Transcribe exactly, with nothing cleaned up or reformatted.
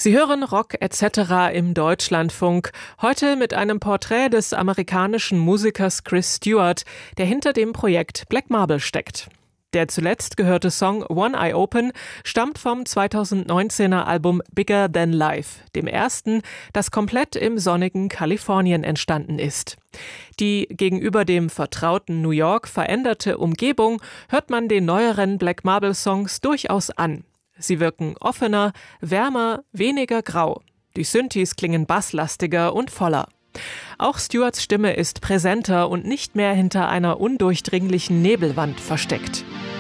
Sie hören Rock et cetera im Deutschlandfunk. Heute mit einem Porträt des amerikanischen Musikers Chris Stewart, der hinter dem Projekt Black Marble steckt. Der zuletzt gehörte Song One Eye Open stammt vom zweitausendneunzehner Album Bigger Than Life, dem ersten, das komplett im sonnigen Kalifornien entstanden ist. Die gegenüber dem vertrauten New York veränderte Umgebung hört man den neueren Black Marble Songs durchaus an. Sie wirken offener, wärmer, weniger grau. Die Synthes klingen basslastiger und voller. Auch Stewarts Stimme ist präsenter und nicht mehr hinter einer undurchdringlichen Nebelwand versteckt.